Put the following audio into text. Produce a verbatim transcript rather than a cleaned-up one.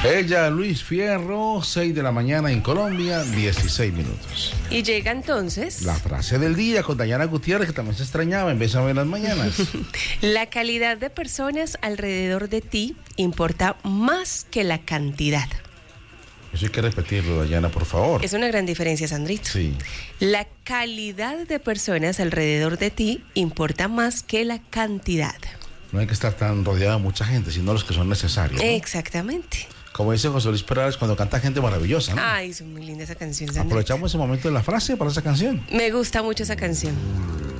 Ella, Luis Fierro, seis de la mañana en Colombia, dieciséis minutos. Y llega entonces la frase del día con Dayana Gutiérrez, que también se extrañaba en vez de ver las mañanas. La calidad de personas alrededor de ti importa más que la cantidad. Eso hay que repetirlo, Dayana, por favor. Es una gran diferencia, Sandrito. Sí. La calidad de personas alrededor de ti importa más que la cantidad. No hay que estar tan rodeado de mucha gente, sino los que son necesarios, ¿no? Exactamente. Como dice José Luis Perales cuando canta gente maravillosa, ¿no? Ay, es muy linda esa canción, Sandrito. Aprovechamos ese momento de la frase para esa canción. Me gusta mucho esa canción.